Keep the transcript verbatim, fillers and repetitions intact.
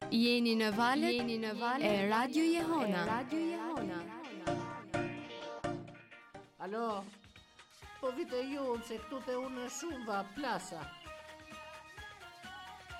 Jeni në valët, jeni në valët e Radio Jehona. E Radio Jehona. Alo, po vite ju se këtu te unë shumë va plasa.